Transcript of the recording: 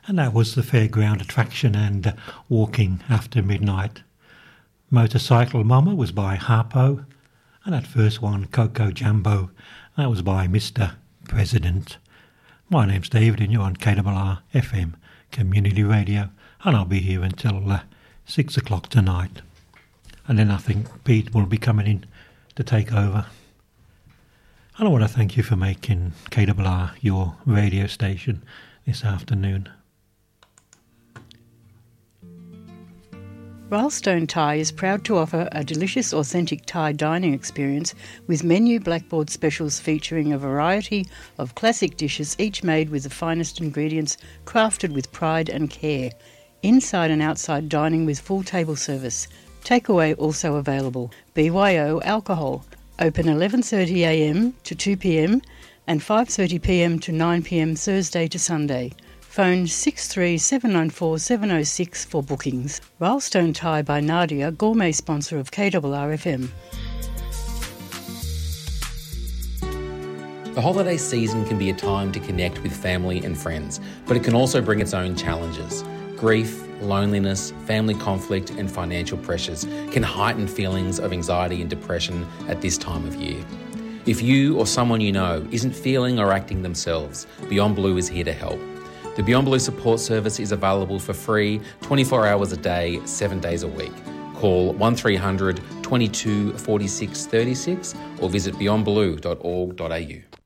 And that was the fairground attraction and walking after midnight. Motorcycle Mama was by Harpo, and that first one, Coco Jumbo, that was by Mr. President. My name's David and you're on KRR FM Community Radio, and I'll be here until 6 o'clock tonight. And then I think Pete will be coming in to take over. And I want to thank you for making KRR your radio station this afternoon. Railstone Thai is proud to offer a delicious, authentic Thai dining experience with menu blackboard specials featuring a variety of classic dishes, each made with the finest ingredients, crafted with pride and care. Inside and outside dining with full table service. Takeaway also available. BYO alcohol. Open 11:30am to 2pm and 5:30pm to 9pm Thursday to Sunday. Phone 63794 706 for bookings. Railstone Thai by Nadia, gourmet sponsor of KRR FM. The holiday season can be a time to connect with family and friends, but it can also bring its own challenges. Grief, loneliness, family conflict and financial pressures can heighten feelings of anxiety and depression at this time of year. If you or someone you know isn't feeling or acting themselves, Beyond Blue is here to help. The Beyond Blue support service is available for free 24 hours a day, 7 days a week. Call 1300 22 46 36 or visit beyondblue.org.au.